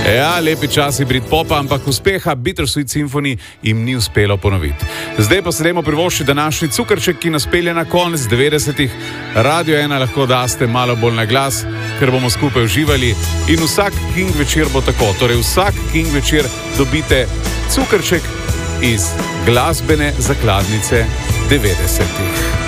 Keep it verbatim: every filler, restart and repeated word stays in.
Ja, lepi časi Britpopa, ampak uspeha Bittersweet Symphony jim ni uspelo ponoviti. Zdaj pa se dajmo privoščiti današnji cukrček, ki nas pelje na konec devetdesetih. Radio ena lahko daste malo bolj na glas, ker bomo skupaj uživali. In vsak King večer bo tako. Torej vsak King večer dobite cukrček iz glasbene zakladnice devetdesetih.